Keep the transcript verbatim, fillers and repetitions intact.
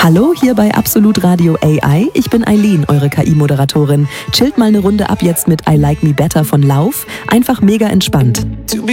Hallo, hier bei Absolut Radio A I. Ich bin Eileen, eure K I-Moderatorin. Chillt mal eine Runde ab jetzt mit I Like Me Better von Lauf. Einfach mega entspannt.